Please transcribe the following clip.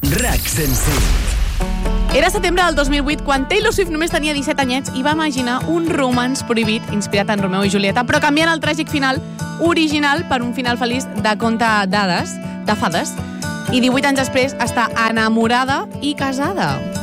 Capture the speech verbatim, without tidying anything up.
RAC cent cinc. Era setembre del dos mil vuit quan Taylor Swift només tenia disset anyets i va imaginar un romance prohibit inspirat en Romeo i Julieta, però canviant el tràgic final original per un final feliç de conte d'hades, de fades, i divuit anys després està enamorada i casada.